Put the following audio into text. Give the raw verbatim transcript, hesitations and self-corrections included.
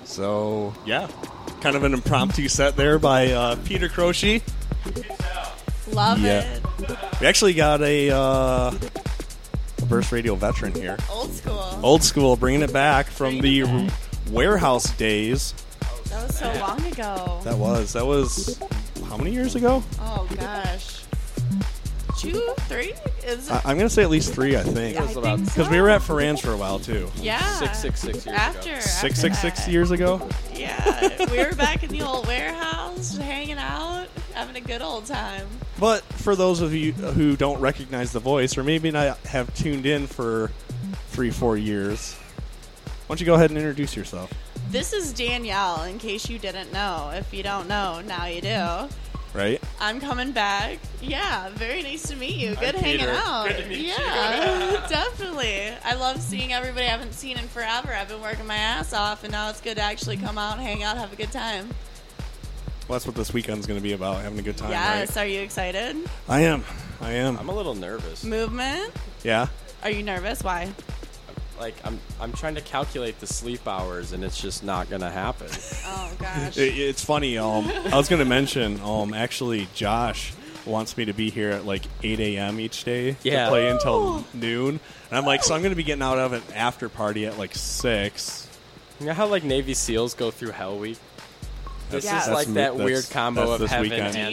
So, yeah, kind of an impromptu set there by uh, Peter Croce. Love Yeah. it. We actually got a, uh, a Burst Radio veteran here. Old school. Old school, bringing it back from Bringing the it back. warehouse days. That was so long ago. That was, that was, how many years ago? Oh, gosh. Two, three? Is it? I, I'm going to say at least three, I think. I was about- think Because so. we were at Ferrans for a while, too. Yeah. Six, six, six years after, ago. After Six, six, six that. years ago? Yeah. We were back in the old warehouse, hanging out, having a good old time. But for those of you who don't recognize the voice, or maybe not have tuned in for three, four years, why don't you go ahead and introduce yourself? This is Danielle, in case you didn't know. If you don't know, now you do. Right? I'm coming back. Yeah, very nice to meet you. Good Hi, hanging Peter. out. Good to meet you. yeah, definitely. I love seeing everybody I haven't seen in forever. I've been working my ass off, and now it's good to actually come out, hang out, have a good time. Well, that's what this weekend's going to be about, having a good time, Yes, right? are you excited? I am. I am. I'm a little nervous. Movement? Yeah? Are you nervous? Why? Like I'm, I'm trying to calculate the sleep hours, and it's just not gonna happen. Oh, gosh. It, it's funny. Um, I was going to mention, um, actually, Josh wants me to be here at like eight a.m. each day Yeah. to play until noon. And I'm like, so I'm going to be getting out of an after party at like six. You know how like Navy SEALs go through Hell Week? This Yeah. is like That's- that that's- weird combo that's of this heaven weekend. and